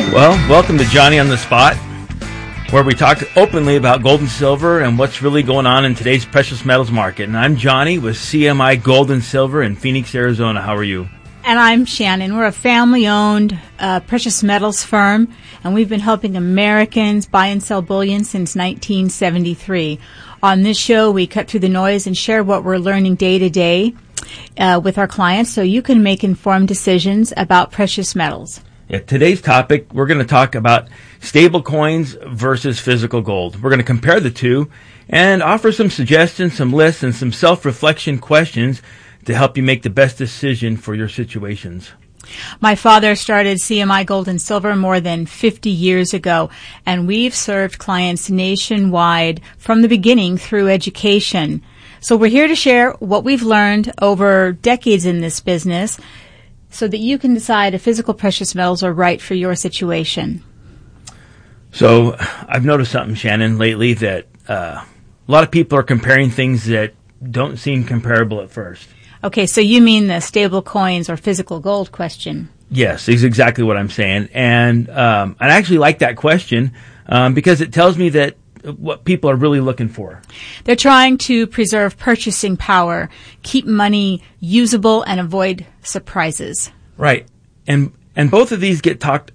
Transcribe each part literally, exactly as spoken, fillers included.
Well, welcome to Johnny on the Spot, where we talk openly about gold and silver and what's really going on in today's precious metals market. And I'm Johnny with C M I Gold and Silver in Phoenix, Arizona. How are you? And I'm Shannon. We're a family-owned uh, precious metals firm, and we've been helping Americans buy and sell bullion since nineteen seventy-three. On this show, we cut through the noise and share what we're learning day to day uh, with our clients so you can make informed decisions about precious metals. Yeah, today's topic, we're going to talk about stable coins versus physical gold. We're going to compare the two and offer some suggestions, some lists, and some self-reflection questions to help you make the best decision for your situations. My father started C M I Gold and Silver more than fifty years ago, and we've served clients nationwide from the beginning through education. So we're here to share what we've learned over decades in this business so that you can decide if physical precious metals are right for your situation. So I've noticed something, Shannon, lately that uh, a lot of people are comparing things that don't seem comparable at first. Okay, so you mean the stable coins or physical gold question? Yes, is exactly what I'm saying. And um, I actually like that question um, because it tells me that what people are really looking for. They're trying to preserve purchasing power, keep money usable, and avoid surprises. Right. And and both of these get talked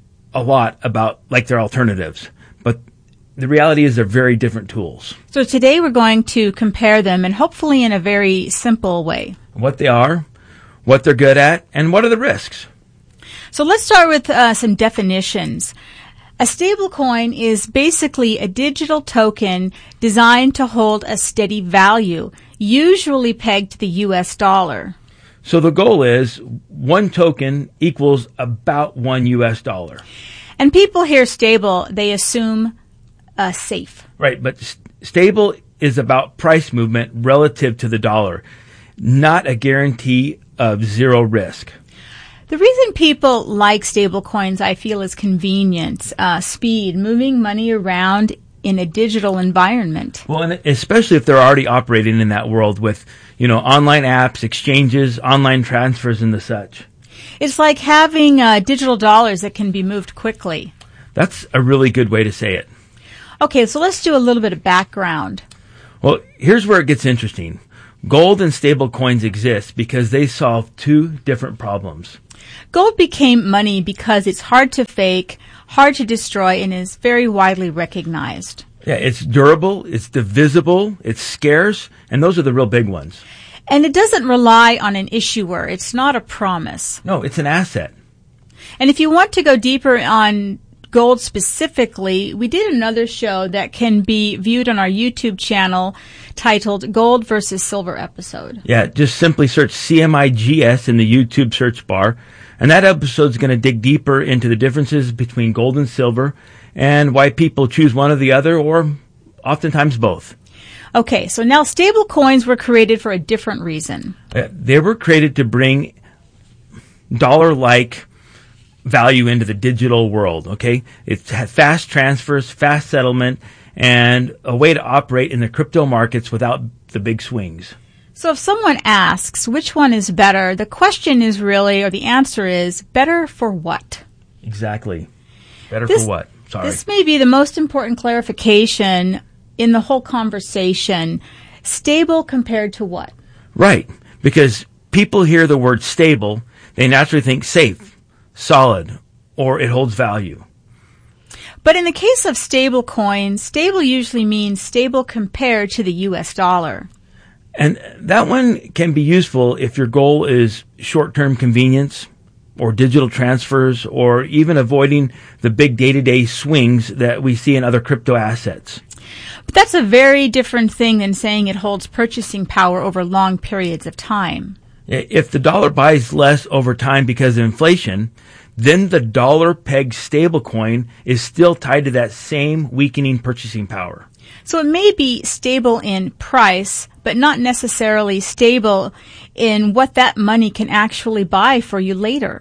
a lot about like they're alternatives. But the reality is they're very different tools. So today we're going to compare them, and hopefully in a very simple way. What they are, what they're good at, and what are the risks. So let's start with uh, some definitions. A stablecoin is basically a digital token designed to hold a steady value, usually pegged to the U S dollar. So the goal is one token equals about one U S dollar. And people hear stable, they assume uh, safe. Right, but st- stable is about price movement relative to the dollar, not a guarantee of zero risk. The reason people like stable coins, I feel, is convenience, uh, speed, moving money around in a digital environment. Well, and especially if they're already operating in that world with, you know, online apps, exchanges, online transfers, and the such. It's like having uh, digital dollars that can be moved quickly. That's a really good way to say it. Okay, so let's do a little bit of background. Well, here's where it gets interesting. Gold and stable coins exist because they solve two different problems. Gold became money because it's hard to fake, hard to destroy, and is very widely recognized. Yeah, it's durable, it's divisible, it's scarce, and those are the real big ones. And it doesn't rely on an issuer. It's not a promise. No, it's an asset. And if you want to go deeper on gold specifically, we did another show that can be viewed on our YouTube channel titled Gold versus Silver episode. Yeah, just simply search C M I G S in the YouTube search bar, and that episode is going to dig deeper into the differences between gold and silver and why people choose one or the other, or oftentimes both. Okay, so now stable coins were created for a different reason. Uh, they were created to bring dollar-like value into the digital world, okay? It's fast transfers, fast settlement, and a way to operate in the crypto markets without the big swings. So if someone asks which one is better, the question is really, or the answer is, better for what? Exactly. Better This- for what? Sorry. This may be the most important clarification in the whole conversation. Stable compared to what? Right. Because people hear the word stable, they naturally think safe, solid, or it holds value. But in the case of stable coins, stable usually means stable compared to the U S dollar. And that one can be useful if your goal is short-term convenience or digital transfers or even avoiding the big day-to-day swings that we see in other crypto assets. But that's a very different thing than saying it holds purchasing power over long periods of time. If the dollar buys less over time because of inflation, then the dollar-pegged stablecoin is still tied to that same weakening purchasing power. So it may be stable in price, but not necessarily stable in what that money can actually buy for you later.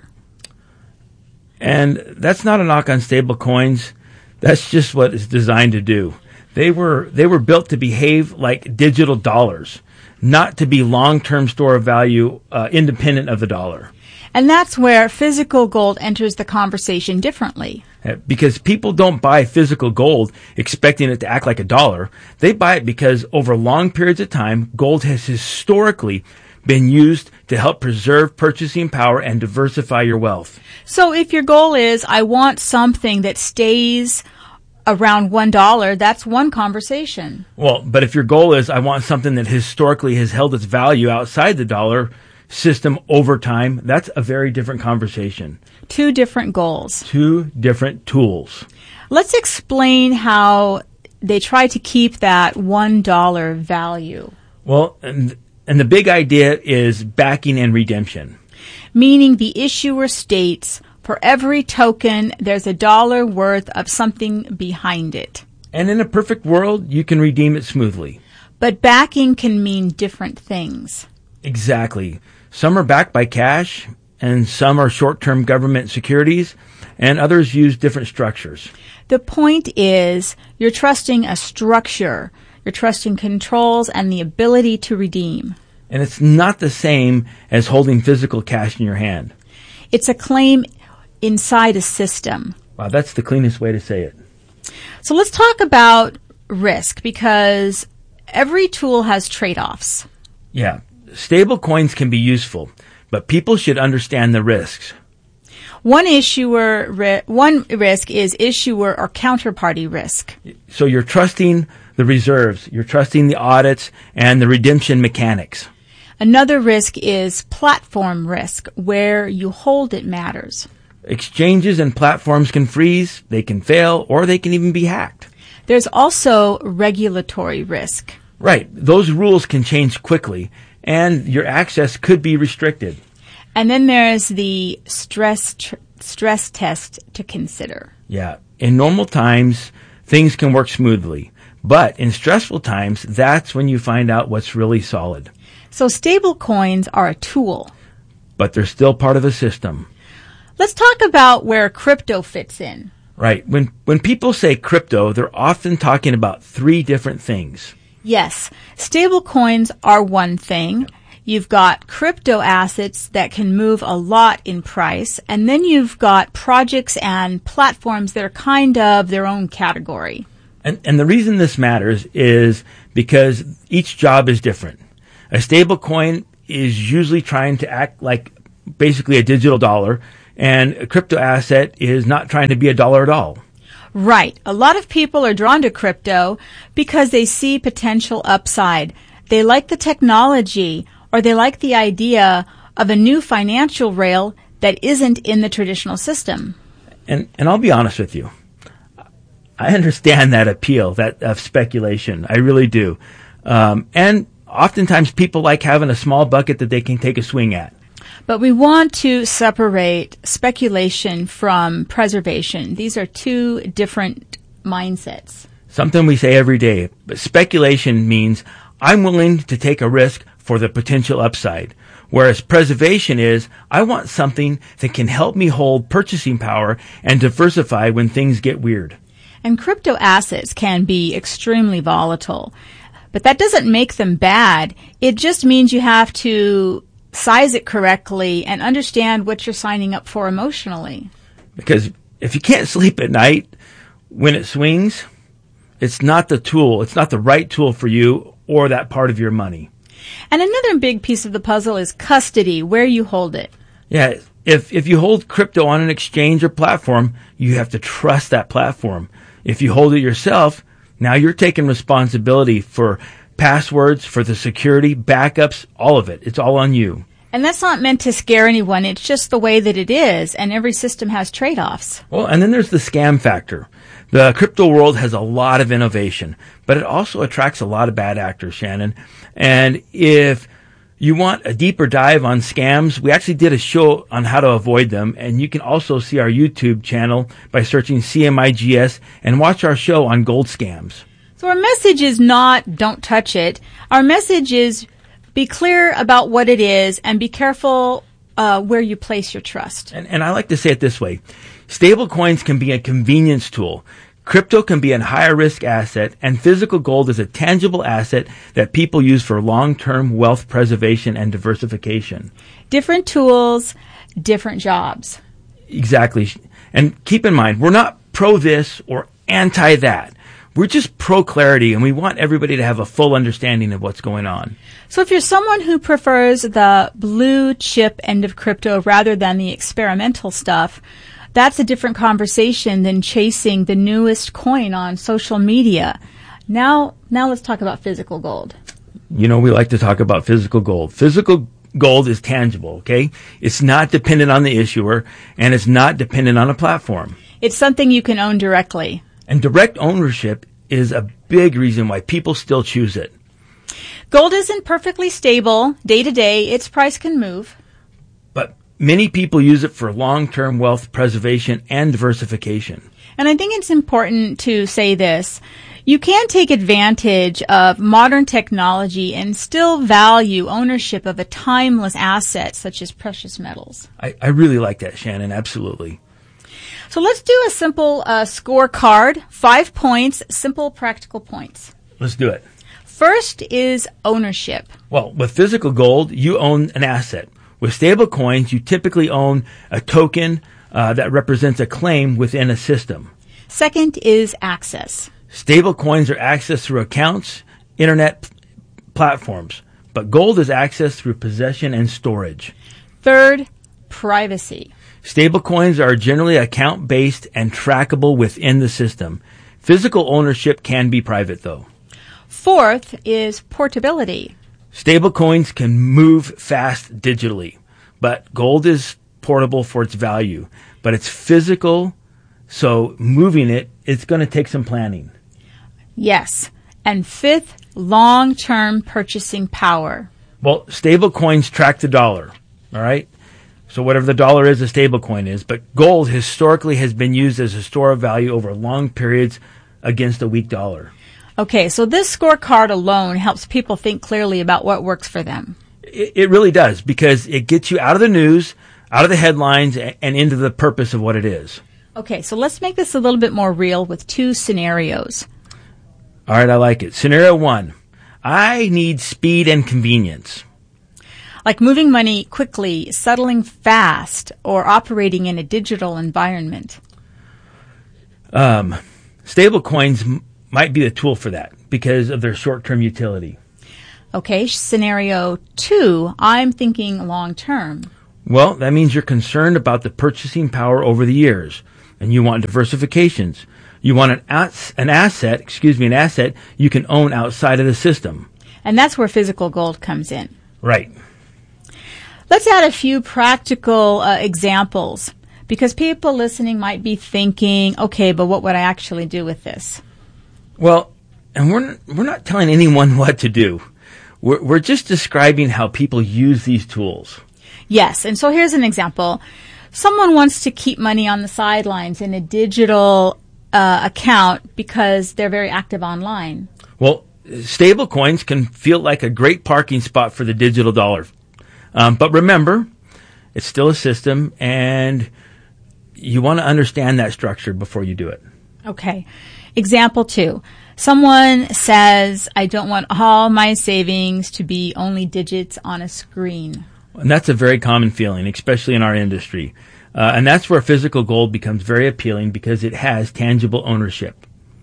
And that's not a knock on stable coins. That's just what it's designed to do. They were they were built to behave like digital dollars, not to be long-term store of value uh, independent of the dollar. And that's where physical gold enters the conversation differently. Because people don't buy physical gold expecting it to act like a dollar. They buy it because over long periods of time, gold has historically been used to help preserve purchasing power and diversify your wealth. So if your goal is, I want something that stays around one dollar, that's one conversation. Well, but if your goal is, I want something that historically has held its value outside the dollar system over time, that's a very different conversation. Two different goals. Two different tools. Let's explain how they try to keep that one dollar value. Well, and, and the big idea is backing and redemption. Meaning the issuer states, for every token, there's a dollar worth of something behind it. And in a perfect world, you can redeem it smoothly. But backing can mean different things. Exactly. Some are backed by cash, and some are short-term government securities, and others use different structures. The point is, you're trusting a structure. You're trusting controls and the ability to redeem. And it's not the same as holding physical cash in your hand. It's a claim inside a system. Wow, that's the cleanest way to say it. So let's talk about risk, because every tool has trade-offs. Yeah. Stable coins can be useful, but people should understand the risks. One issuer, ri- one risk is issuer or counterparty risk. So you're trusting the reserves, you're trusting the audits, and the redemption mechanics. Another risk is platform risk, where you hold it matters. Exchanges and platforms can freeze, they can fail, or they can even be hacked. There's also regulatory risk. Right. Those rules can change quickly, and your access could be restricted. And then there's the stress tr- stress test to consider. Yeah. In normal times, things can work smoothly. But in stressful times, that's when you find out what's really solid. So stable coins are a tool. But they're still part of a system. Let's talk about where crypto fits in. Right. When when people say crypto, they're often talking about three different things. Yes, stable coins are one thing. You've got crypto assets that can move a lot in price, and then you've got projects and platforms that are kind of their own category. And and the reason this matters is because each job is different. A stable coin is usually trying to act like basically a digital dollar, and a crypto asset is not trying to be a dollar at all. Right. A lot of people are drawn to crypto because they see potential upside. They like the technology, or they like the idea of a new financial rail that isn't in the traditional system. And and I'll be honest with you. I understand that appeal, that of speculation. I really do. Um, and oftentimes people like having a small bucket that they can take a swing at. But we want to separate speculation from preservation. These are two different mindsets. Something we say every day. But speculation means I'm willing to take a risk for the potential upside. Whereas preservation is, I want something that can help me hold purchasing power and diversify when things get weird. And crypto assets can be extremely volatile. But that doesn't make them bad. It just means you have to size it correctly and understand what you're signing up for emotionally. Because if you can't sleep at night when it swings, it's not the tool, it's not the right tool for you or that part of your money. And another big piece of the puzzle is custody, where you hold it. Yeah, if if you hold crypto on an exchange or platform, you have to trust that platform. If you hold it yourself, now you're taking responsibility for passwords, for the security, backups, all of it. It's all on you. And that's not meant to scare anyone. It's just the way that it is, and every system has trade-offs. Well, and then there's the scam factor. The crypto world has a lot of innovation, but it also attracts a lot of bad actors, Shannon. And if you want a deeper dive on scams, we actually did a show on how to avoid them, and you can also see our YouTube channel by searching C M I G S and watch our show on gold scams. So our message is not don't touch it. Our message is be clear about what it is and be careful uh, where you place your trust. And, and I like to say it this way. Stable coins can be a convenience tool. Crypto can be a higher risk asset, and physical gold is a tangible asset that people use for long-term wealth preservation and diversification. Different tools, different jobs. Exactly. And keep in mind, we're not pro this or anti that. We're just pro clarity, and we want everybody to have a full understanding of what's going on. So if you're someone who prefers the blue chip end of crypto rather than the experimental stuff, that's a different conversation than chasing the newest coin on social media. Now, now let's talk about physical gold. You know, we like to talk about physical gold. Physical gold is tangible, okay? It's not dependent on the issuer, and it's not dependent on a platform. It's something you can own directly. And direct ownership is a big reason why people still choose it. Gold isn't perfectly stable. Day to day, its price can move. But many people use it for long-term wealth preservation and diversification. And I think it's important to say this. You can take advantage of modern technology and still value ownership of a timeless asset such as precious metals. I, I really like that, Shannon, absolutely. So let's do a simple uh, scorecard. Five points, simple, practical points. Let's do it. First is ownership. Well, with physical gold, you own an asset. With stable coins, you typically own a token uh, that represents a claim within a system. Second is access. Stable coins are accessed through accounts, internet p- platforms, but gold is accessed through possession and storage. Third, privacy. Stablecoins are generally account-based and trackable within the system. Physical ownership can be private, though. Fourth is portability. Stablecoins can move fast digitally, but gold is portable for its value. But it's physical, so moving it, it's going to take some planning. Yes. And fifth, long-term purchasing power. Well, stablecoins track the dollar, all right? So whatever the dollar is, a stablecoin is. But gold historically has been used as a store of value over long periods against a weak dollar. Okay, so this scorecard alone helps people think clearly about what works for them. It, it really does, because it gets you out of the news, out of the headlines, and, and into the purpose of what it is. Okay, so let's make this a little bit more real with two scenarios. All right, I like it. Scenario one. I need speed and convenience. Like moving money quickly, settling fast, or operating in a digital environment. Um, stable coins m- might be the tool for that because of their short-term utility. Okay, scenario two, I'm thinking long-term. Well, that means you're concerned about the purchasing power over the years, and you want diversifications. You want an, as- an asset, excuse me, an asset you can own outside of the system. And that's where physical gold comes in. Right. Let's add a few practical uh, examples, because people listening might be thinking, okay, but what would I actually do with this? Well, and we're not, we're not telling anyone what to do. We're, we're just describing how people use these tools. Yes, and so here's an example. Someone wants to keep money on the sidelines in a digital uh, account because they're very active online. Well, stable coins can feel like a great parking spot for the digital dollar. Um, but remember, it's still a system, and you want to understand that structure before you do it. Okay. Example two. Someone says, I don't want all my savings to be only digits on a screen. And that's a very common feeling, especially in our industry. Uh, and that's where physical gold becomes very appealing because it has tangible ownership.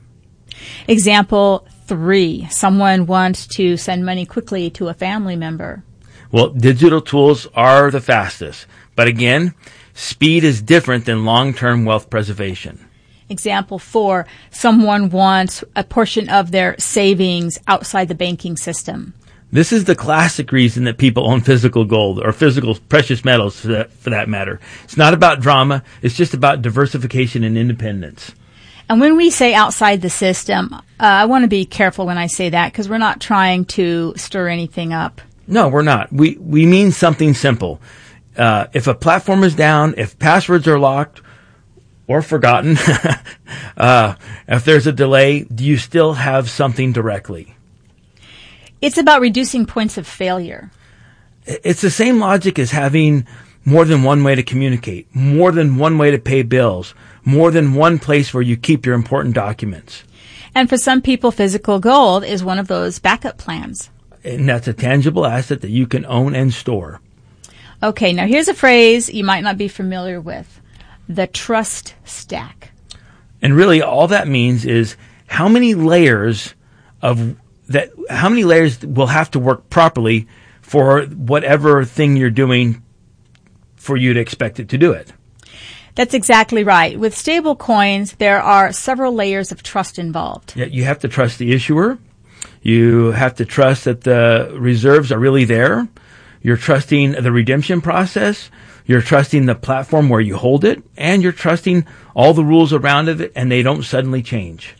Example three. Someone wants to send money quickly to a family member. Well, digital tools are the fastest. But again, speed is different than long-term wealth preservation. Example four. Someone wants a portion of their savings outside the banking system. This is the classic reason that people own physical gold or physical precious metals for that, for that matter. It's not about drama. It's just about diversification and independence. And when we say outside the system, uh, I want to be careful when I say that because we're not trying to stir anything up. No, we're not. We we mean something simple. Uh, if a platform is down, if passwords are locked or forgotten, uh, if there's a delay, do you still have something directly? It's about reducing points of failure. It's the same logic as having more than one way to communicate, more than one way to pay bills, more than one place where you keep your important documents. And for some people, physical gold is one of those backup plans. And that's a tangible asset that you can own and store. Okay, now here's a phrase you might not be familiar with. The trust stack. And really all that means is how many layers of that, how many layers will have to work properly for whatever thing you're doing for you to expect it to do it. That's exactly right. With stable coins, there are several layers of trust involved. Yeah, you have to trust the issuer. You have to trust that the reserves are really there. You're trusting the redemption process. You're trusting the platform where you hold it. And you're trusting all the rules around it, and they don't suddenly change.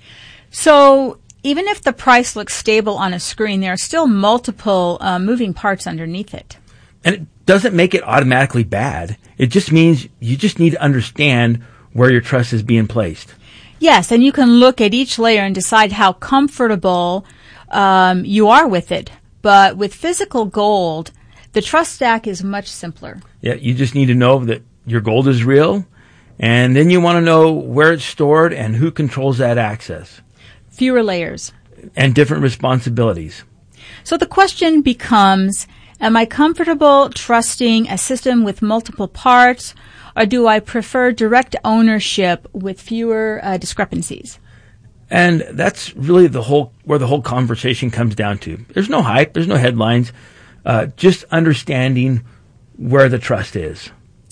So even if the price looks stable on a screen, there are still multiple uh, moving parts underneath it. And it doesn't make it automatically bad. It just means you just need to understand where your trust is being placed. Yes, and you can look at each layer and decide how comfortable um, you are with it. But with physical gold, the trust stack is much simpler. Yeah, you just need to know that your gold is real, and then you want to know where it's stored and who controls that access. Fewer layers. And different responsibilities. So the question becomes, am I comfortable trusting a system with multiple parts, or do I prefer direct ownership with fewer uh, discrepancies? And that's really the whole where the whole conversation comes down to. There's no hype, there's no headlines, uh, just understanding where the trust is.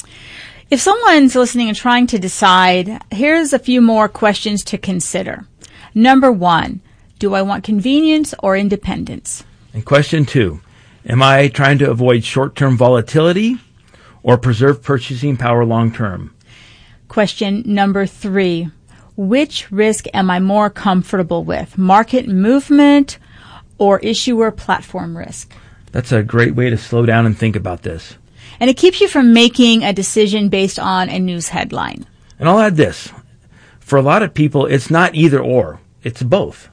If someone's listening and trying to decide, here's a few more questions to consider. Number one, do I want convenience or independence? And question two, am I trying to avoid short-term volatility or preserve purchasing power long-term? Question number three, which risk am I more comfortable with, market movement or issuer platform risk? That's a great way to slow down and think about this. And it keeps you from making a decision based on a news headline. And I'll add this. For a lot of people, it's not either or. It's both.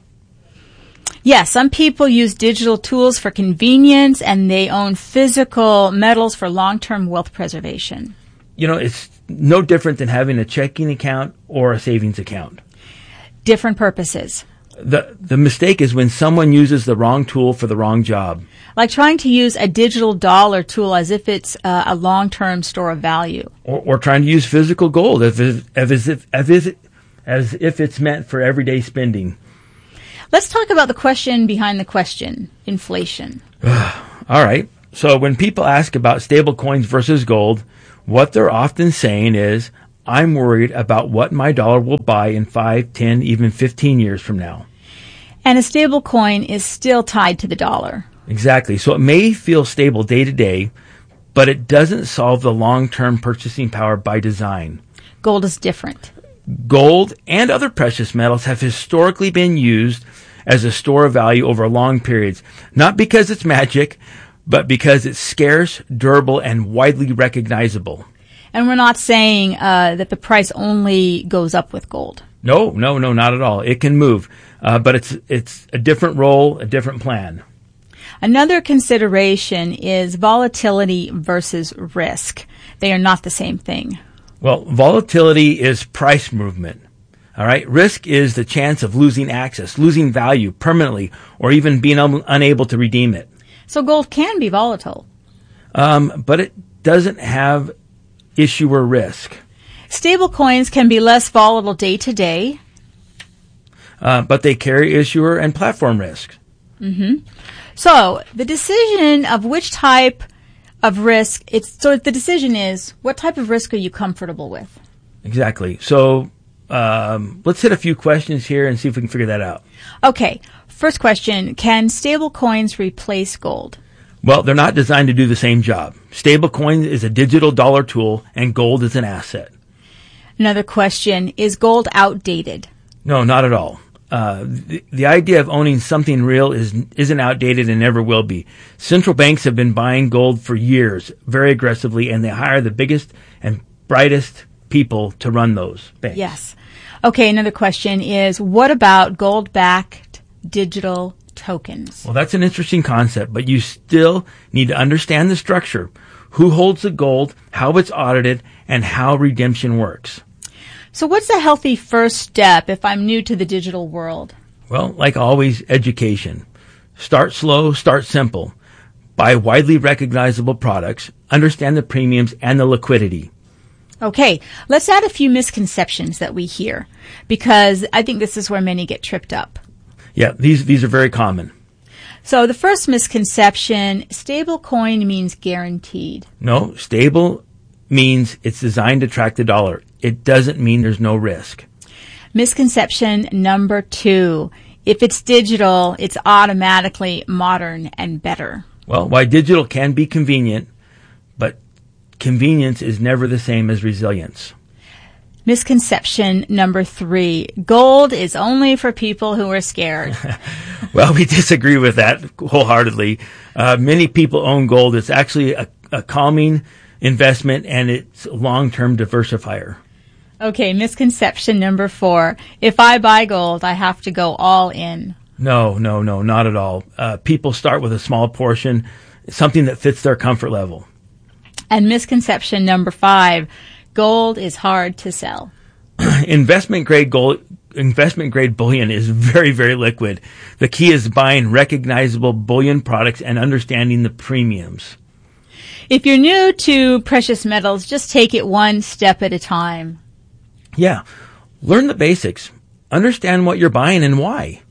Yes, some people use digital tools for convenience, and they own physical metals for long-term wealth preservation. You know, it's no different than having a checking account or a savings account. Different purposes. The the mistake is when someone uses the wrong tool for the wrong job. Like trying to use a digital dollar tool as if it's uh, a long-term store of value. Or, or trying to use physical gold as if, as, if, as, if, as if it's meant for everyday spending. Let's talk about the question behind the question, inflation. All right. So when people ask about stable coins versus gold, what they're often saying is, I'm worried about what my dollar will buy in five, ten, even fifteen years from now. And a stable coin is still tied to the dollar. Exactly. So it may feel stable day to day, but it doesn't solve the long-term purchasing power by design. Gold is different. Gold and other precious metals have historically been used as a store of value over long periods, not because it's magic, but because it's scarce, durable, and widely recognizable. And we're not saying uh, that the price only goes up with gold. No, no, no, not at all. It can move, uh, but it's it's a different role, a different plan. Another consideration is volatility versus risk. They are not the same thing. Well, volatility is price movement. All right. Risk is the chance of losing access, losing value permanently, or even being un- unable to redeem it. So gold can be volatile. Um, but it doesn't have issuer risk. Stable coins can be less volatile day to day. Uh, but they carry issuer and platform risk. Mm-hmm. So the decision of which type of risk, it's so the decision is, what type of risk are you comfortable with? Exactly. So um, let's hit a few questions here and see if we can figure that out. Okay. First question, can stable coins replace gold? Well, they're not designed to do the same job. Stablecoin is a digital dollar tool, and gold is an asset. Another question, is gold outdated? No, not at all. Uh, the, the idea of owning something real is, isn't outdated and never will be. Central banks have been buying gold for years very aggressively, and they hire the biggest and brightest people to run those banks. Yes. Okay, another question is, what about gold-backed digital tokens? Well, that's an interesting concept, but you still need to understand the structure. who holds the gold, how it's audited, and how redemption works. So what's a healthy first step if I'm new to the digital world? Well, like always, education. Start slow, start simple. Buy widely recognizable products, understand the premiums and the liquidity. Okay, let's add a few misconceptions that we hear, because I think this is where many get tripped up. Yeah, these these are very common. So the first misconception, stable coin means guaranteed. No, stable means it's designed to track the dollar. It doesn't mean there's no risk. Misconception number two, if it's digital, it's automatically modern and better. Well, while digital can be convenient, but convenience is never the same as resilience. Misconception number three, gold is only for people who are scared. Well, we disagree with that wholeheartedly. Uh, many people own gold. It's actually a, a calming investment, and it's a long-term diversifier. Okay, misconception number four, if I buy gold, I have to go all in. No, no, no, not at all. Uh, people start with a small portion, something that fits their comfort level. And misconception number five, gold is hard to sell. Investment grade gold, investment grade bullion is very, very liquid. The key is buying recognizable bullion products and understanding the premiums. If you're new to precious metals, just take it one step at a time. Yeah. Learn the basics. Understand what you're buying and why.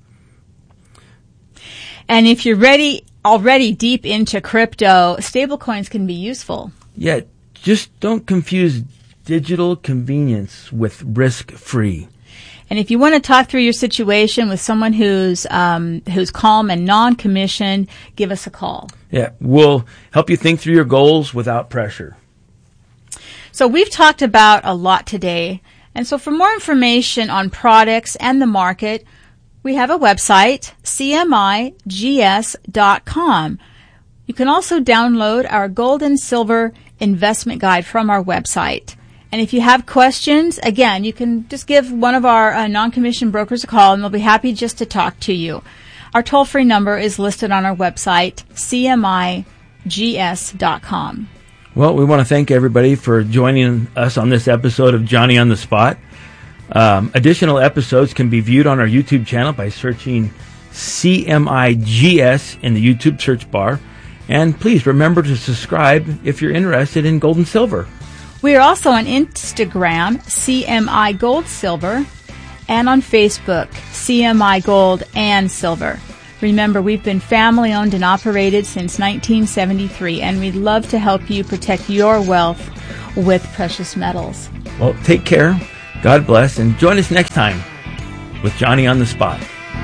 And if you're ready, already deep into crypto, stablecoins can be useful. Yeah, just don't confuse digital convenience with risk-free. And if you want to talk through your situation with someone who's um, who's calm and non-commissioned, give us a call. Yeah, we'll help you think through your goals without pressure. So we've talked about a lot today. And so for more information on products and the market, we have a website, C M I G S dot com. You can also download our gold and silver investment guide from our website. And if you have questions, again, you can just give one of our uh, non-commissioned brokers a call, and they'll be happy just to talk to you. Our toll-free number is listed on our website, C M I G S dot com. Well, we want to thank everybody for joining us on this episode of Johnny on the Spot. Um, additional episodes can be viewed on our YouTube channel by searching C M I G S in the YouTube search bar. And please remember to subscribe if you're interested in gold and silver. We are also on Instagram, C M I Gold Silver, and on Facebook, C M I Gold and Silver. Remember, we've been family owned and operated since nineteen seventy-three, and we'd love to help you protect your wealth with precious metals. Well, take care, God bless, and join us next time with Johnny on the Spot.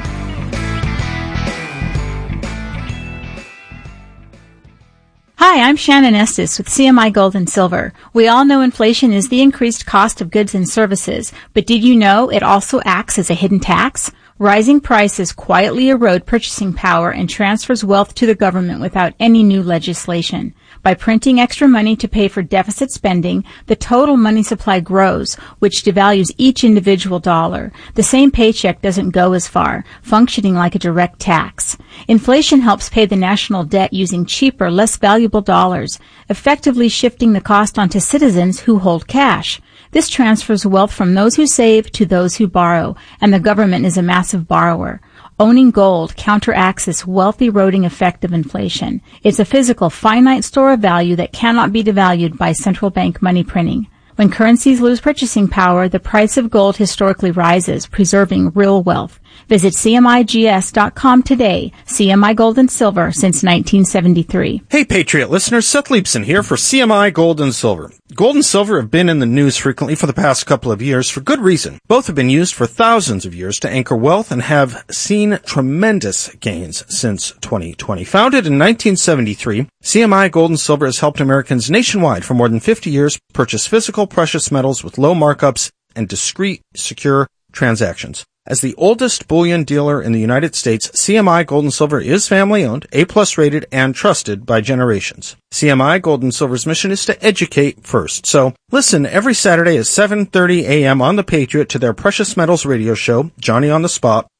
Hi, I'm Shannon Estes with C M I Gold and Silver. We all know inflation is the increased cost of goods and services, but did you know it also acts as a hidden tax? Rising prices quietly erode purchasing power and transfers wealth to the government without any new legislation. By printing extra money to pay for deficit spending, the total money supply grows, which devalues each individual dollar. The same paycheck doesn't go as far, functioning like a direct tax. Inflation helps pay the national debt using cheaper, less valuable dollars, effectively shifting the cost onto citizens who hold cash. This transfers wealth from those who save to those who borrow, and the government is a massive borrower. Owning gold counteracts this wealth-eroding effect of inflation. It's a physical, finite store of value that cannot be devalued by central bank money printing. When currencies lose purchasing power, the price of gold historically rises, preserving real wealth. Visit C M I G S dot com today. C M I Gold and Silver since nineteen seventy-three. Hey, Patriot listeners, Seth Leibson here for C M I Gold and Silver. Gold and silver have been in the news frequently for the past couple of years for good reason. Both have been used for thousands of years to anchor wealth and have seen tremendous gains since twenty twenty. Founded in nineteen seventy-three, C M I Gold and Silver has helped Americans nationwide for more than fifty years purchase physical precious metals with low markups and discreet, secure transactions. As the oldest bullion dealer in the United States, C M I Gold and Silver is family-owned, A-plus rated, and trusted by generations. C M I Gold and Silver's mission is to educate first. So listen every Saturday at seven thirty a.m. on The Patriot to their Precious Metals radio show, Johnny on the Spot,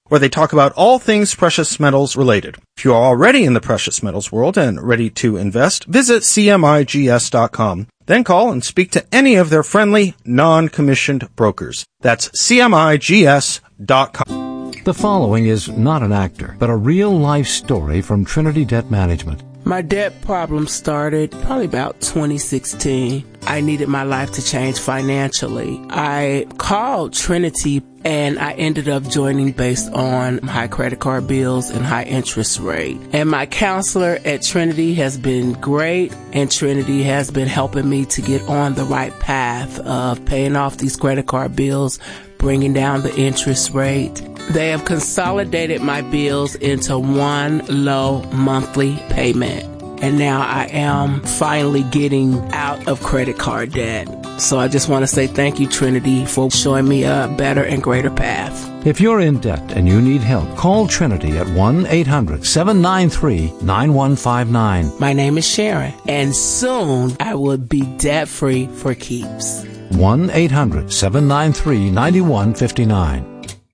where they talk about all things precious metals related. If you are already in the precious metals world and ready to invest, visit C M I G S dot com. Then call and speak to any of their friendly, non-commissioned brokers. That's C M I G S dot com. The following is not an actor, but a real-life story from Trinity Debt Management. My debt problem started probably about twenty sixteen. I needed my life to change financially. I called Trinity and I ended up joining based on high credit card bills and high interest rate. And my counselor at Trinity has been great, and Trinity has been helping me to get on the right path of paying off these credit card bills, bringing down the interest rate. They have consolidated my bills into one low monthly payment. And now I am finally getting out of credit card debt. So I just want to say thank you, Trinity, for showing me a better and greater path. If you're in debt and you need help, call Trinity at one eight hundred seven nine three nine one five nine. My name is Sharon, and soon I will be debt-free for keeps. one eight hundred seven nine three nine one five nine.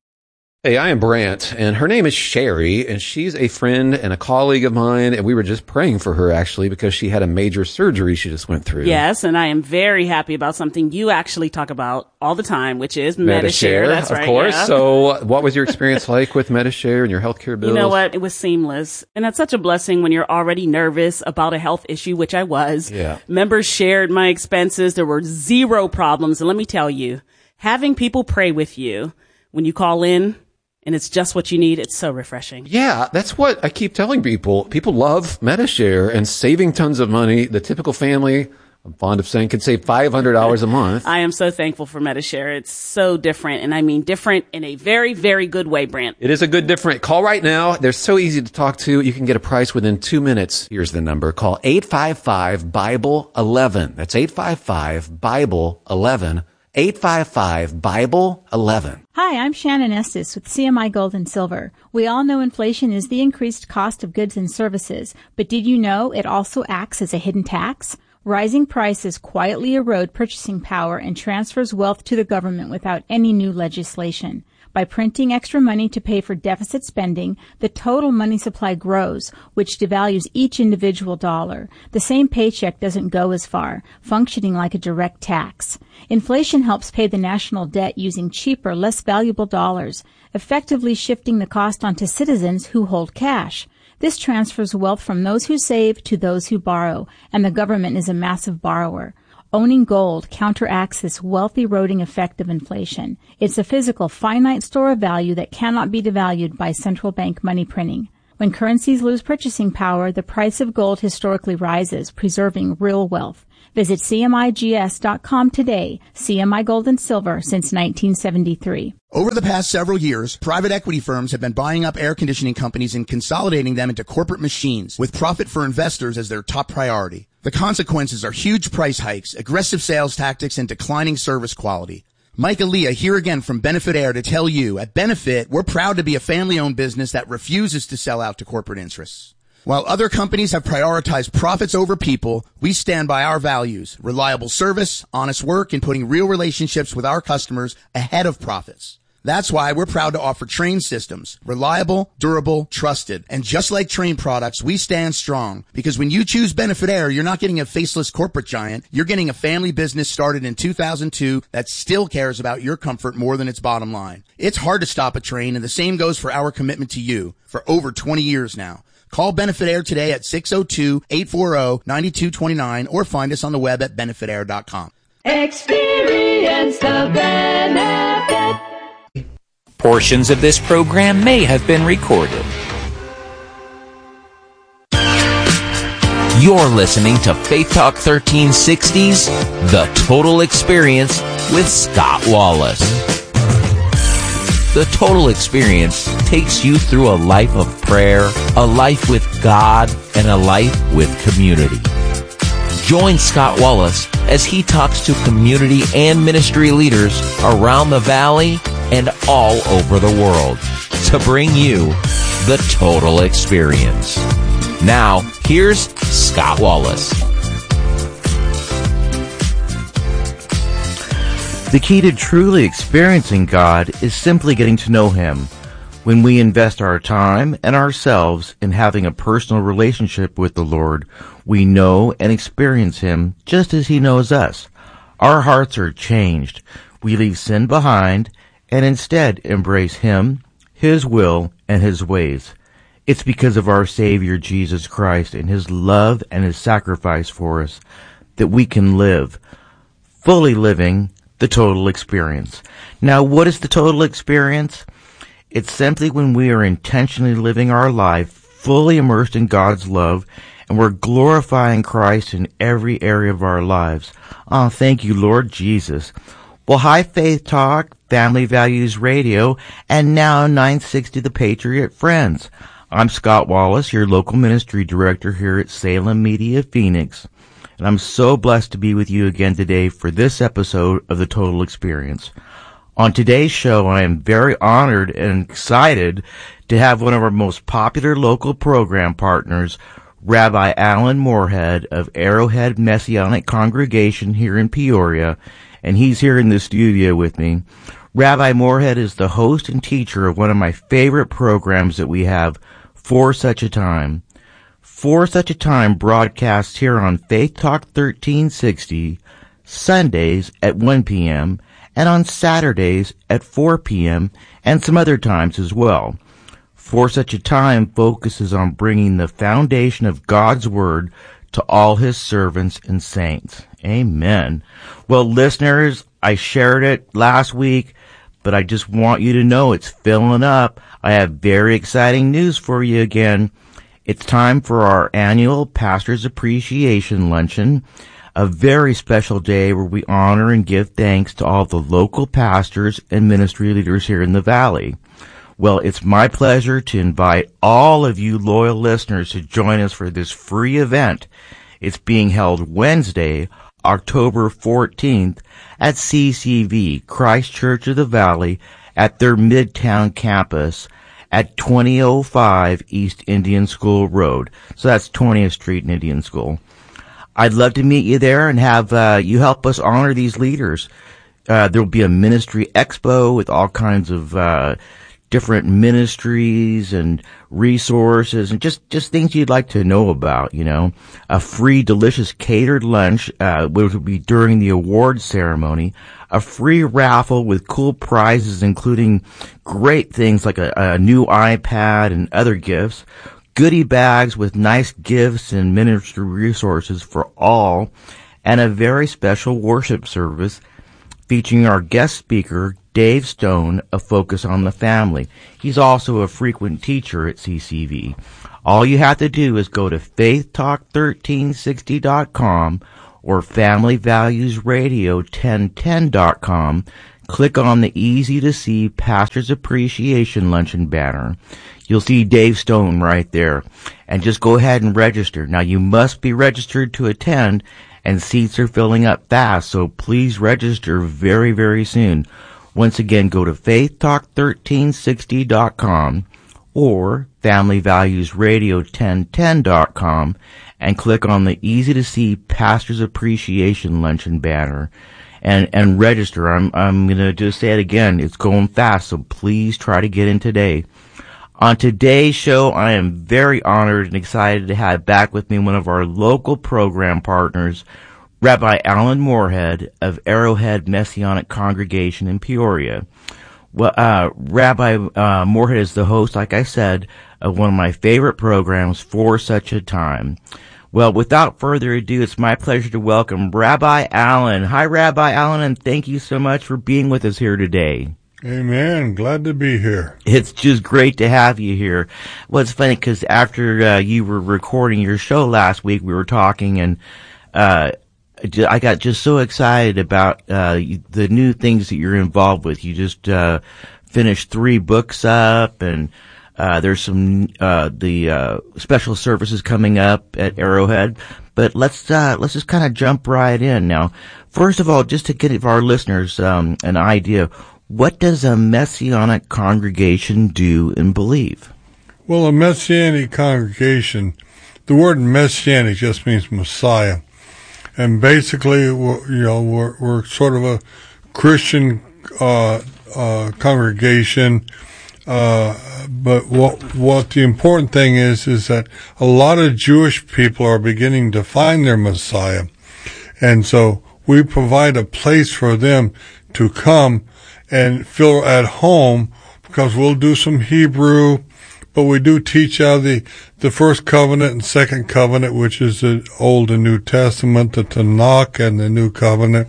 Hey, I am Brant, and her name is Sherry, and she's a friend and a colleague of mine, and we were just praying for her, actually, because she had a major surgery she just went through. Yes, and I am very happy about something you actually talk about all the time, which is Medi-Share. Medi-Share, That's of right, course. yeah. So what was your experience like with Medi-Share and your healthcare bills? You know what? It was seamless. And that's such a blessing when you're already nervous about a health issue, which I was. Yeah. Members shared my expenses. There were zero problems. And let me tell you, having people pray with you when you call in, and it's just what you need, it's so refreshing. Yeah, that's what I keep telling people. People love Medi-Share and saving tons of money. The typical family, I'm fond of saying, could save five hundred dollars a month. I am so thankful for Medi-Share. It's so different, and I mean different in a very, very good way, Brant. It is a good different. Call right now. They're so easy to talk to. You can get a price within two minutes. Here's the number. Call eight five five Bible eleven. That's eight five five Bible eleven. eight five five Bible eleven. Hi, I'm Shannon Estes with C M I Gold and Silver. We all know inflation is the increased cost of goods and services, but did you know it also acts as a hidden tax? Rising prices quietly erode purchasing power and transfers wealth to the government without any new legislation. By printing extra money to pay for deficit spending, the total money supply grows, which devalues each individual dollar. The same paycheck doesn't go as far, functioning like a direct tax. Inflation helps pay the national debt using cheaper, less valuable dollars, effectively shifting the cost onto citizens who hold cash. This transfers wealth from those who save to those who borrow, and the government is a massive borrower. Owning gold counteracts this wealth-eroding effect of inflation. It's a physical, finite store of value that cannot be devalued by central bank money printing. When currencies lose purchasing power, the price of gold historically rises, preserving real wealth. Visit C M I G S dot com today. C M I Gold and Silver since nineteen seventy-three. Over the past several years, private equity firms have been buying up air conditioning companies and consolidating them into corporate machines, with profit for investors as their top priority. The consequences are huge price hikes, aggressive sales tactics, and declining service quality. Mike Aaliyah here again from Benefit Air to tell you, at Benefit, we're proud to be a family-owned business that refuses to sell out to corporate interests. While other companies have prioritized profits over people, we stand by our values, reliable service, honest work, and putting real relationships with our customers ahead of profits. That's why we're proud to offer Train systems, reliable, durable, trusted. And just like Train products, we stand strong, because when you choose Benefit Air, you're not getting a faceless corporate giant. You're getting a family business started in two thousand two that still cares about your comfort more than its bottom line. It's hard to stop a train, and the same goes for our commitment to you for over twenty years now. Call Benefit Air today at six oh two, eight four oh, nine two two nine or find us on the web at benefit air dot com. Experience the benefit. Portions of this program may have been recorded. You're listening to Faith Talk thirteen sixty's The Total Experience with Scott Wallace. The Total Experience takes you through a life of prayer, a life with God, and a life with community. Join Scott Wallace as he talks to community and ministry leaders around the valley and all over the world to bring you the Total Experience. Now, here's Scott Wallace. The key to truly experiencing God is simply getting to know Him. When we invest our time and ourselves in having a personal relationship with the Lord, we know and experience Him just as He knows us. Our hearts are changed. We leave sin behind and instead embrace Him, His will, and His ways. It's because of our Savior Jesus Christ and His love and His sacrifice for us that we can live, fully living the total experience. Now, what is the total experience? It's simply when we are intentionally living our life fully immersed in God's love and we're glorifying Christ in every area of our lives. Oh, thank you, Lord Jesus. Well, hi, Faith Talk, Family Values Radio, and now nine sixty The Patriot Friends. I'm Scott Wallace, your local ministry director here at Salem Media Phoenix, and I'm so blessed to be with you again today for this episode of The Total Experience. On today's show, I am very honored and excited to have one of our most popular local program partners, Rabbi Alan Moorhead of Arrowhead Messianic Congregation here in Peoria, and he's here in the studio with me. Rabbi Moorhead is the host and teacher of one of my favorite programs that we have, For Such a Time. For Such a Time broadcasts here on Faith Talk thirteen sixty, Sundays at one p.m., and on Saturdays at four p.m., and some other times as well. For Such a Time focuses on bringing the foundation of God's Word to all His servants and saints. Amen. Well, listeners, I shared it last week, but I just want you to know it's filling up. I have very exciting news for you again. It's time for our annual Pastor's Appreciation Luncheon, a very special day where we honor and give thanks to all the local pastors and ministry leaders here in the Valley. Well, it's my pleasure to invite all of you loyal listeners to join us for this free event. It's being held Wednesday, October fourteenth at C C V, Christ Church of the Valley, at their Midtown campus at twenty oh five East Indian School Road. So that's twentieth Street and Indian School. I'd love to meet you there and have uh, you help us honor these leaders. Uh, there will be a ministry expo with all kinds of uh, different ministries and resources and just, just things you'd like to know about, you know. A free, delicious catered lunch, uh, which will be during the awards ceremony. A free raffle with cool prizes, including great things like a, a new iPad and other gifts. Goodie bags with nice gifts and ministry resources for all, and a very special worship service featuring our guest speaker, Dave Stone, a focus on the family. He's also a frequent teacher at C C V. All you have to do is go to faith talk thirteen sixty dot com or family values radio ten ten dot com. Click on the easy-to-see Pastor's Appreciation Luncheon banner. You'll see Dave Stone right there. And just go ahead and register. Now, you must be registered to attend, and seats are filling up fast, so please register very, very soon. Once again, go to faith talk thirteen sixty dot com or family values radio ten ten dot com and click on the easy-to-see Pastor's Appreciation Luncheon banner. And, and register. I'm, I'm gonna just say it again. It's going fast, so please try to get in today. On today's show, I am very honored and excited to have back with me one of our local program partners, Rabbi Alan Moorhead of Arrowhead Messianic Congregation in Peoria. Well, uh, Rabbi, uh, Moorhead is the host, like I said, of one of my favorite programs, For Such a Time. Well, without further ado, it's my pleasure to welcome Rabbi Alan. Hi, Rabbi Alan, and thank you so much for being with us here today. Amen. Glad to be here. It's just great to have you here. Well, it's funny because after uh, you were recording your show last week, we were talking, and uh I got just so excited about uh the new things that you're involved with. You just uh finished three books up, and Uh, there's some, uh, the, uh, special services coming up at Arrowhead, but let's, uh, let's just kind of jump right in now. First of all, just to give our listeners, um, an idea, what does a Messianic congregation do and believe? Well, a Messianic congregation, the word Messianic just means Messiah. And basically, we're, you know, we're, we're sort of a Christian, uh, uh, congregation. Uh, but what what the important thing is is that a lot of Jewish people are beginning to find their Messiah, and so we provide a place for them to come and feel at home, because we'll do some Hebrew, but we do teach out the the first covenant and second covenant, which is the Old and New Testament, the Tanakh and the New Covenant,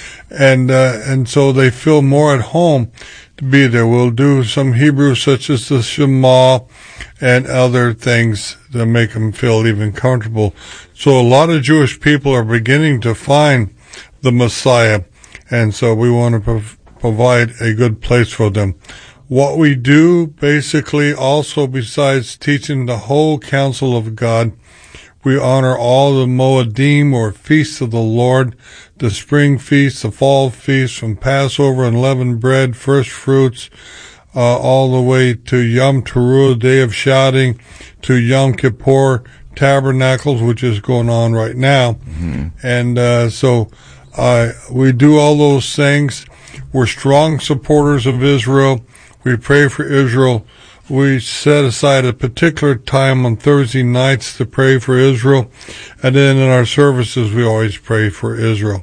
and uh, and so they feel more at home to be there. We'll do some Hebrew, such as the Shema and other things that make them feel even comfortable. So a lot of Jewish people are beginning to find the Messiah, and so we want to prov- provide a good place for them. What we do, basically, also besides teaching the whole counsel of God, we honor all the Moedim, or feasts of the Lord, the spring feast, the fall feast, from Passover, unleavened bread, first fruits, uh, all the way to Yom Teruah, Day of Shouting, to Yom Kippur, Tabernacles, which is going on right now. Mm-hmm. And uh, so uh, we do all those things. We're strong supporters of Israel. We pray for Israel. We set aside a particular time on Thursday nights to pray for Israel. And then in our services, we always pray for Israel.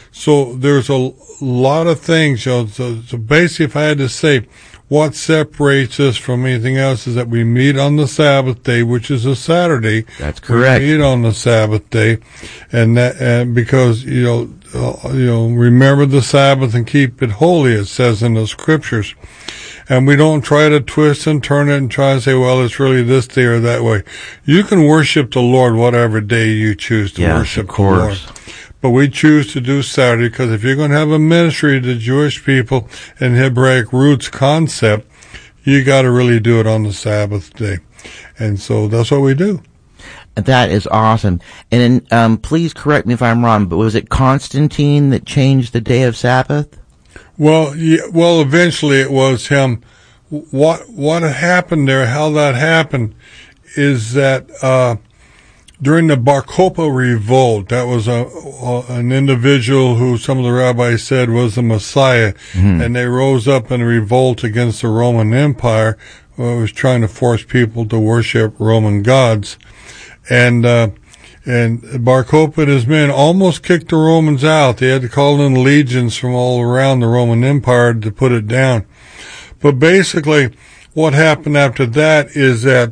So there's a lot of things. You know, so, so basically, if I had to say what separates us from anything else, is that we meet on the Sabbath day, which is a Saturday. That's correct. We meet on the Sabbath day. And that, and because, you know, uh, you know, remember the Sabbath and keep it holy, it says in the scriptures. And we don't try to twist and turn it and try to say, well, it's really this day or that way. You can worship the Lord whatever day you choose to yes, worship of course. the Lord. But we choose to do Saturday, because if you're going to have a ministry to Jewish people and Hebraic roots concept, you got to really do it on the Sabbath day. And so that's what we do. That is awesome. And then, um, please correct me if I'm wrong, but was it Constantine that changed the day of Sabbath? Well, yeah, well, eventually it was him. What what happened there, how that happened, is that uh, during the Bar Kokhba revolt, that was a, a an individual who some of the rabbis said was the Messiah, mm-hmm. and they rose up in revolt against the Roman Empire, who was trying to force people to worship Roman gods, and uh, And Bar Kokhba and his men almost kicked the Romans out. They had to call in legions from all around the Roman Empire to put it down. But basically, what happened after that is that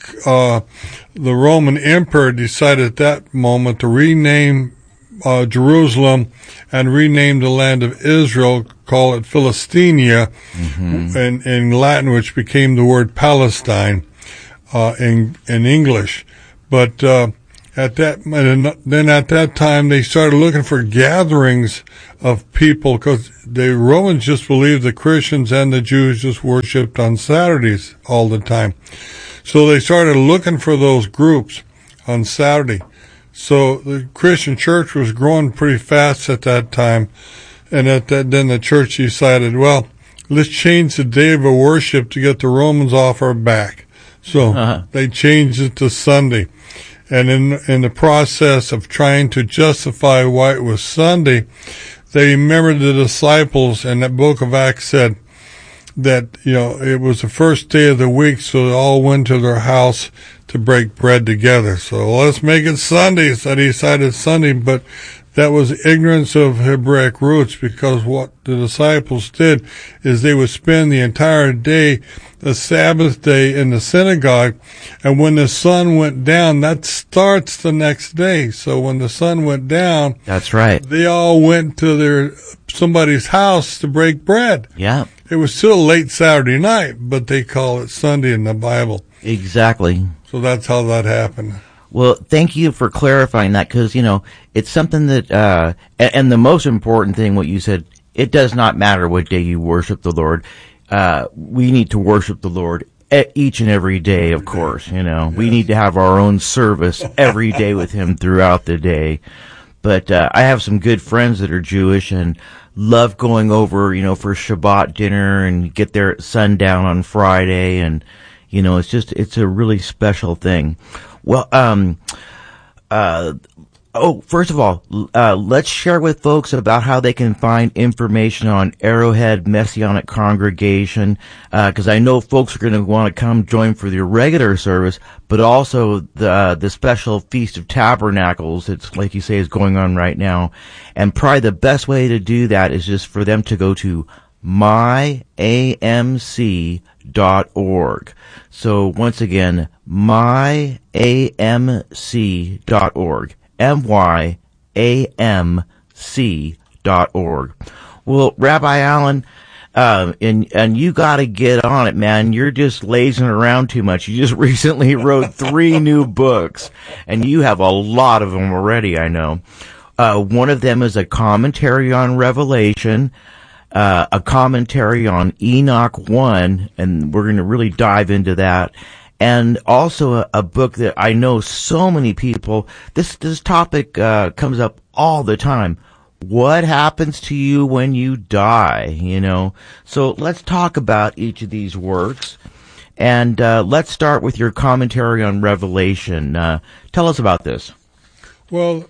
uh the Roman Emperor decided at that moment to rename uh Jerusalem and rename the land of Israel, call it Philistinia, mm-hmm. in, in Latin, which became the word Palestine uh in, in English. But uh At that, then at that time, they started looking for gatherings of people, because the Romans just believed the Christians and the Jews just worshipped on Saturdays all the time. So they started looking for those groups on Saturday. So the Christian church was growing pretty fast at that time. And at that, then the church decided, well, let's change the day of worship to get the Romans off our back. So uh-huh. they changed it to Sunday. And in in the process of trying to justify why it was Sunday, they remembered the disciples, and that book of Acts said that, you know, it was the first day of the week, so they all went to their house to break bread together. So let's make it Sunday. So they decided Sunday, but that was ignorance of Hebraic roots, because what the disciples did is they would spend the entire day, the Sabbath day, in the synagogue, and when the sun went down, that starts the next day. So when the sun went down, that's right, they all went to their somebody's house to break bread. Yeah. It was still late Saturday night, but they call it Sunday in the Bible. Exactly. So that's how that happened. Well, thank you for clarifying that, because, you know, it's something that, uh, and, and the most important thing, what you said, it does not matter what day you worship the Lord. Uh, we need to worship the Lord each and every day, of course, you know. Yes. We need to have our own service every day with Him throughout the day. But, uh, I have some good friends that are Jewish and love going over, you know, for Shabbat dinner and get there at sundown on Friday. And, you know, it's just, it's a really special thing. Well, um, uh, Oh, first of all, uh, let's share with folks about how they can find information on Arrowhead Messianic Congregation, because uh, I know folks are going to want to come join for the regular service, but also the uh, the special Feast of Tabernacles. It's like you say is going on right now, and probably the best way to do that is just for them to go to my A M C dot org. So once again, my A M C dot org. M Y A M C dot org. Well, Rabbi Allen, uh, and, and you gotta get on it, man. You're just lazing around too much. You just recently wrote three new books, and you have a lot of them already, I know. Uh, one of them is a commentary on Revelation, uh, a commentary on Enoch one, and we're gonna really dive into that. And also a, a book that I know so many people, this, this topic, uh, comes up all the time. What happens to you when you die, you know? So let's talk about each of these works. And, uh, let's start with your commentary on Revelation. Uh, tell us about this. Well,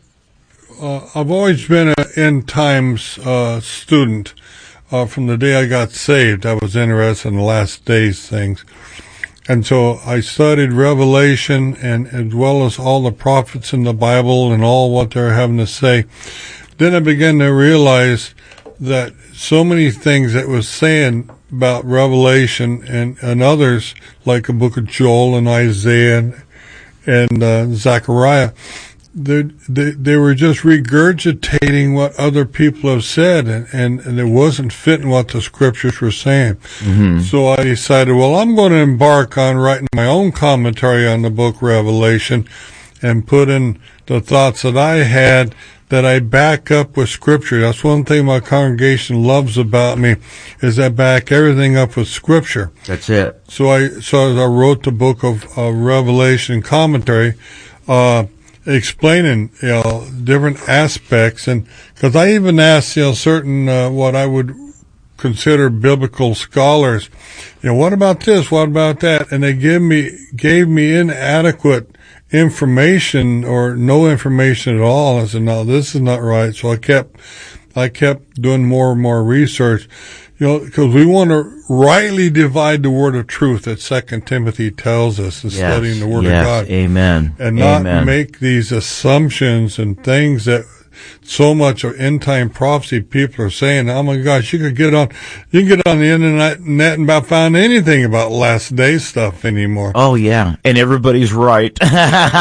uh, I've always been an end times, uh, student. Uh, from the day I got saved, I was interested in the last days things. And so I studied Revelation and as well as all the prophets in the Bible and all what they're having to say. Then I began to realize that so many things that was saying about Revelation and, and others, like the book of Joel and Isaiah and, and uh, Zechariah, they, they, they were just regurgitating what other people have said, and, and, and it wasn't fitting what the scriptures were saying. Mm-hmm. So I decided, well, I'm going to embark on writing my own commentary on the book Revelation and put in the thoughts that I had that I back up with scripture. That's one thing my congregation loves about me, is I back everything up with scripture. That's it. So I, so as I wrote the book of uh, Revelation commentary, uh, explaining, you know, different aspects, and because I even asked, you know, certain uh, what I would consider biblical scholars, you know, what about this, what about that, and they gave me gave me inadequate information or no information at all. I said, no, this is not right. So I kept I kept doing more and more research. You know, because we want to rightly divide the word of truth that Second Timothy tells us in yes, studying the word yes, of God. Amen. And not Amen. make these assumptions and things that so much of end time prophecy people are saying, oh my gosh, you could get on, you can get on the internet net and about find anything about last day stuff anymore. Oh yeah. And everybody's right. They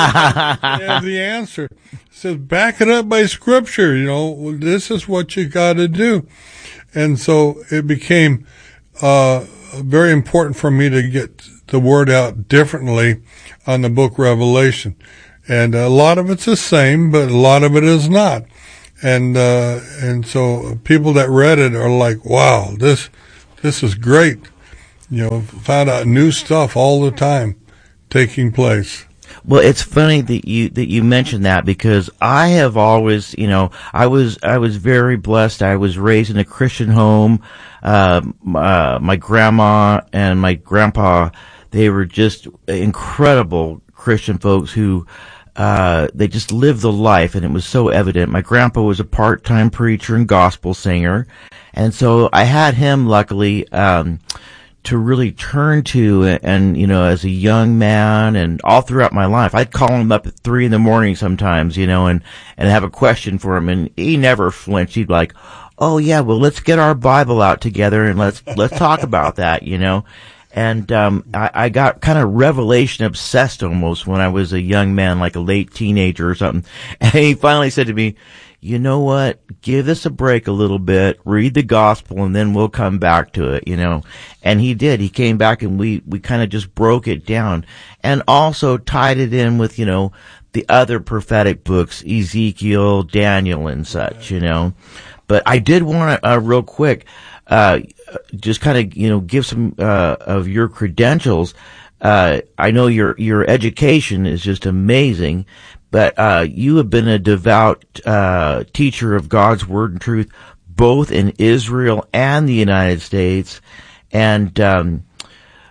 have the answer. It says back it up by scripture. You know, this is what you got to do. And so it became uh very important for me to get the word out differently on the book Revelation. And a lot of it's the same, but a lot of it is not. And uh and so people that read it are like, wow, this this is great. You know, found out new stuff all the time taking place. Well, it's funny that you that you mentioned that, because I have always, you know, I was I was very blessed. I was raised in a Christian home. Uh, uh, my grandma and my grandpa, they were just incredible Christian folks who uh they just lived the life, and it was so evident. My grandpa was a part-time preacher and gospel singer, and so I had him, luckily, um to really turn to, and, you know, as a young man and all throughout my life, I'd call him up at three in the morning sometimes, you know, and, and have a question for him, and he never flinched. He'd be like, oh yeah, well, let's get our Bible out together and let's, let's talk about that, you know. And, um, I, I got kind of Revelation obsessed almost when I was a young man, like a late teenager or something. And he finally said to me, you know what, give this a break a little bit, read the gospel, and then we'll come back to it, you know. And he did. He came back, and we, we kind of just broke it down, and also tied it in with, you know, the other prophetic books, Ezekiel, Daniel, and such, you know. But I did want to, uh, real quick, uh, just kind of, you know, give some, uh, of your credentials. Uh, I know your, your education is just amazing. But uh you have been a devout uh teacher of God's Word and truth, both in Israel and the United States. And um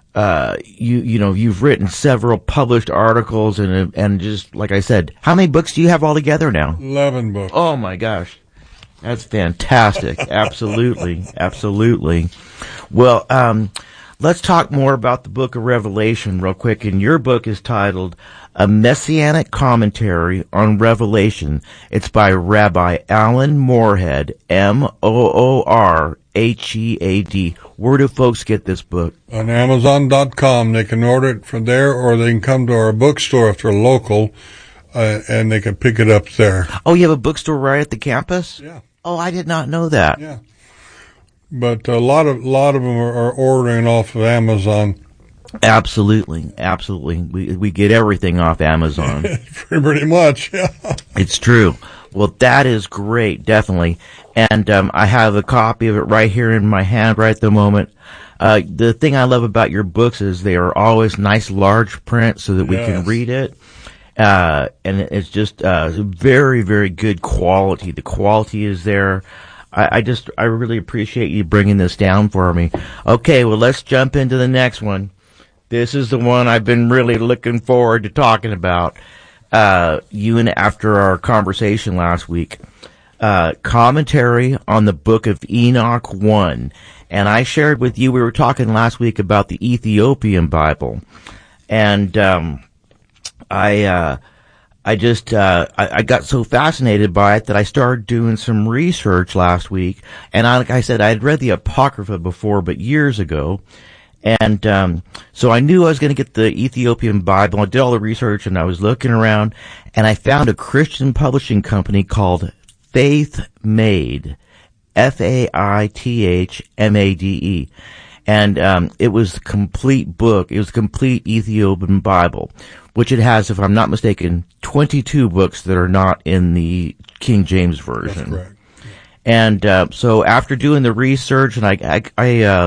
uh, you, you know, you've written several published articles and, and just, like I said, how many books do you have altogether now? eleven books. Oh my gosh. That's fantastic. Absolutely. Absolutely. Well, um, let's talk more about the book of Revelation real quick. And your book is titled A Messianic Commentary on Revelation. It's by Rabbi Alan Moorhead, M O O R H E A D. Where do folks get this book? On Amazon dot com. They can order it from there, or they can come to our bookstore if they're local, uh, and they can pick it up there. Oh, you have a bookstore right at the campus? Yeah. Oh, I did not know that. Yeah. But a lot of lot of them are, are ordering off of Amazon. Absolutely, absolutely. We we get everything off Amazon. Pretty much, yeah. It's true. Well, that is great, definitely. And um, I have a copy of it right here in my hand right at the moment. Uh, the thing I love about your books is they are always nice large print so that we Yes. can read it. Uh, and it's just uh, very, very good quality. The quality is there. I, I just, I really appreciate you bringing this down for me. Okay, well, let's jump into the next one. This is the one I've been really looking forward to talking about. Uh, you and after our conversation last week, uh, commentary on the book of Enoch one. And I shared with you, we were talking last week about the Ethiopian Bible. And, um, I, uh, I just, uh, I, I got so fascinated by it that I started doing some research last week. And I, like I said, I had read the Apocrypha before, but years ago. And, um, so I knew I was going to get the Ethiopian Bible. I did all the research and I was looking around and I found a Christian publishing company called Faith Made. F A I T H M A D E. And, um, it was a complete book. It was a complete Ethiopian Bible, which it has, if I'm not mistaken, twenty-two books that are not in the King James Version. That's correct. And, uh, so after doing the research and I, I, I, uh,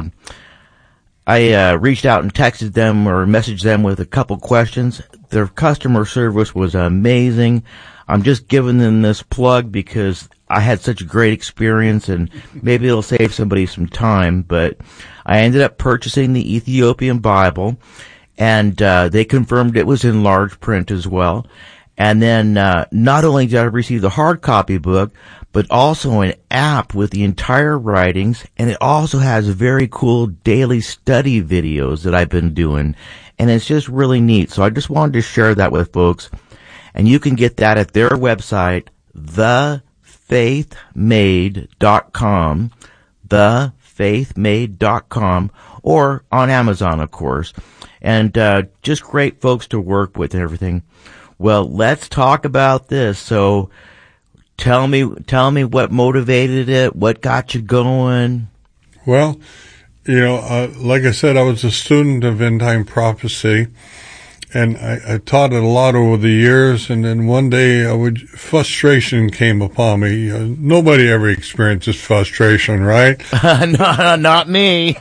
I, uh, reached out and texted them or messaged them with a couple questions. Their customer service was amazing. I'm just giving them this plug because I had such a great experience and maybe it'll save somebody some time, but I ended up purchasing the Ethiopian Bible and, uh, they confirmed it was in large print as well. And then, uh, not only did I receive the hard copy book, but also an app with the entire writings, and it also has very cool daily study videos that I've been doing, and it's just really neat. So I just wanted to share that with folks, and you can get that at their website, the faith made dot com, the faith made dot com, or on Amazon, of course. And uh just great folks to work with and everything. Well, let's talk about this. So tell me, tell me what motivated it, what got you going. Well, you know, uh, like I said, I was a student of end time prophecy, and I, I taught it a lot over the years. And then one day, I would frustration came upon me. Uh, nobody ever experiences frustration, right? no, not me.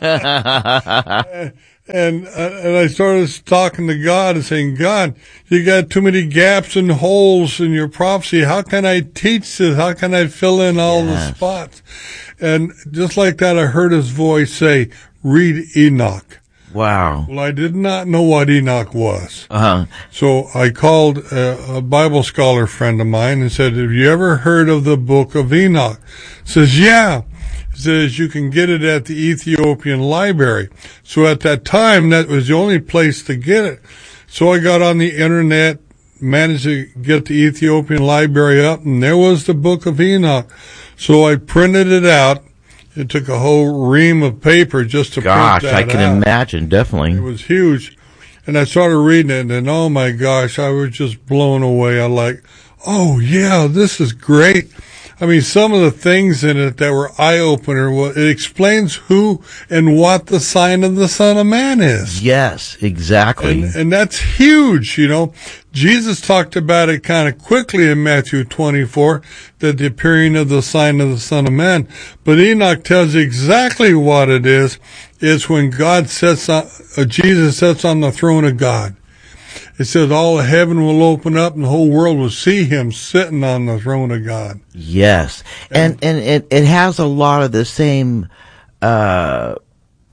And, uh, and I started talking to God and saying, God, you got too many gaps and holes in your prophecy. How can I teach this? How can I fill in all yes. the spots? And just like that, I heard his voice say, read Enoch. Wow. Well, I did not know what Enoch was. Uh-huh. So I called a, a Bible scholar friend of mine and said, have you ever heard of the book of Enoch? Says, yeah. Says you can get it at the Ethiopian Library. So at that time, that was the only place to get it. So I got on the internet, managed to get the Ethiopian Library up, and there was the Book of Enoch. So I printed it out. It took a whole ream of paper just to gosh, print that out. Gosh, I can imagine, definitely. It was huge. And I started reading it, and oh my gosh, I was just blown away. I like, oh yeah, this is great. I mean, some of the things in it that were eye-opener, well, it explains who and what the sign of the Son of Man is. Yes, exactly. And, and that's huge, you know. Jesus talked about it kind of quickly in Matthew twenty-four, that the appearing of the sign of the Son of Man. But Enoch tells you exactly what it is. It's when God sets on, uh, Jesus sits on the throne of God. It says all of heaven will open up and the whole world will see him sitting on the throne of God. Yes. And, and, and it, it has a lot of the same, uh,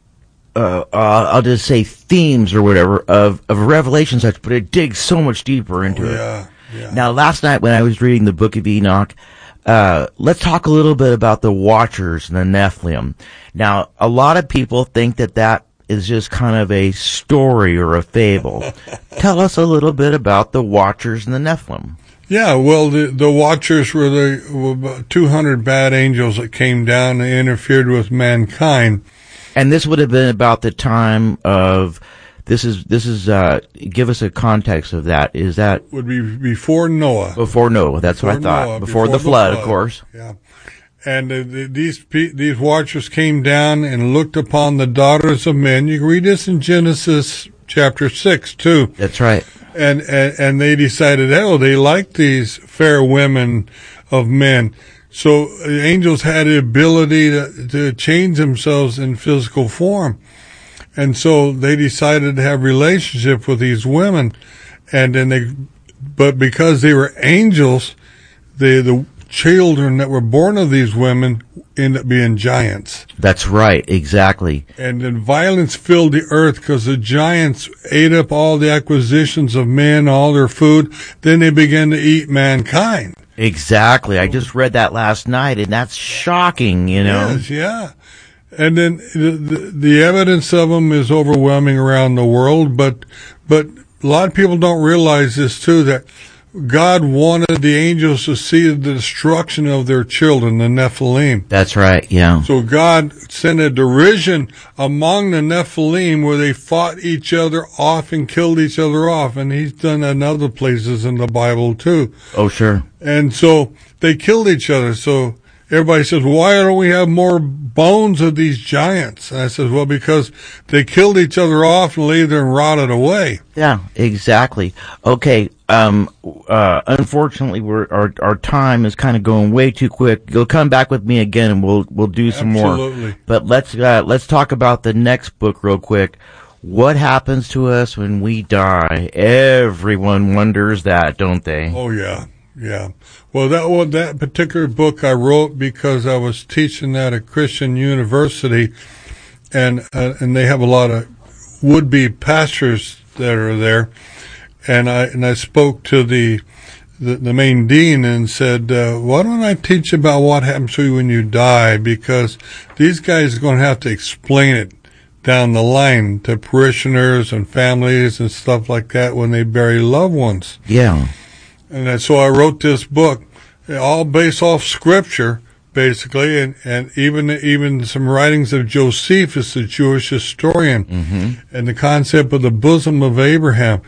uh, uh, I'll just say themes or whatever of, of Revelations, but it digs so much deeper into Oh, it. yeah, yeah. Now, last night when I was reading the book of Enoch, uh, let's talk a little bit about the Watchers and the Nephilim. Now, a lot of people think that that is just kind of a story or a fable. Tell us a little bit about the Watchers and the Nephilim. Yeah, well, the, the Watchers were the were about two hundred bad angels that came down and interfered with mankind. And this would have been about the time of, this is, this is, uh, give us a context of that. Is that? Would be before Noah. Before Noah, that's before what I thought. Noah, before, before the, the flood, flood, of course. Yeah. And uh, the, these pe- these Watchers came down and looked upon the daughters of men. You can read this in Genesis chapter six, too. That's right. And, and, and they decided, oh, they like these fair women of men. So the angels had the ability to, to change themselves in physical form. And so they decided to have relationship with these women. And then they, but because they were angels, they, the children that were born of these women ended up being giants. That's right, exactly. And then violence filled the earth because the giants ate up all the acquisitions of men, all their food. Then they began to eat mankind. Exactly. I just read that last night, and that's shocking, you know. Yes, yeah. And then the, the, the evidence of them is overwhelming around the world, but but a lot of people don't realize this too, that God wanted the angels to see the destruction of their children, the Nephilim. That's right, yeah. So God sent a derision among the Nephilim where they fought each other off and killed each other off. And he's done that in other places in the Bible too. Oh, sure. And so they killed each other. So everybody says, why don't we have more bones of these giants? And I said, well, because they killed each other off and laid there and rotted away. Yeah, exactly. Okay, um, uh, unfortunately, we're, our, our time is kind of going way too quick. You'll come back with me again and we'll, we'll do some Absolutely. more. But let's, uh, let's talk about the next book real quick. What happens to us when we die? Everyone wonders that, don't they? Oh, yeah. Yeah. Well, that well, that particular book I wrote because I was teaching at a Christian university, and uh, and they have a lot of would-be pastors that are there, and I and I spoke to the the, the main dean and said, uh, why don't I teach about what happens to you when you die? Because these guys are going to have to explain it down the line to parishioners and families and stuff like that when they bury loved ones. Yeah. And so I wrote this book, all based off scripture, basically, and, and even even some writings of Josephus, the Jewish historian, mm-hmm. and the concept of the bosom of Abraham.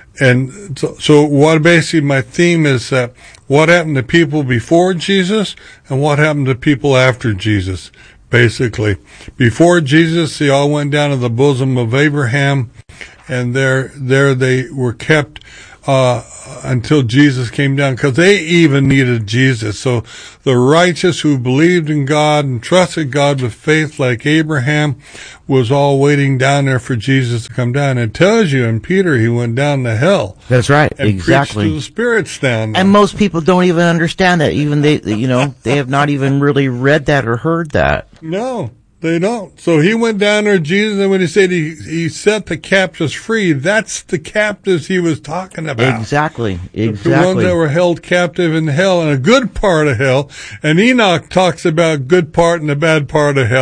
And so, so what basically my theme is that what happened to people before Jesus and what happened to people after Jesus, basically. Before Jesus, they all went down to the bosom of Abraham, and there there they were kept Uh, until Jesus came down, because they even needed Jesus. So the righteous who believed in God and trusted God with faith like Abraham was all waiting down there for Jesus to come down. It tells you in Peter he went down to hell. That's right, and exactly. preached to the spirits down there. And most people don't even understand that. Even they, you know, they have not even really read that or heard that. No. They don't. So he went down there, Jesus, and when he said he, he set the captives free, that's the captives he was talking about. Exactly. Exactly. The ones that were held captive in hell, and a good part of hell. And Enoch talks about good part and the bad part of hell.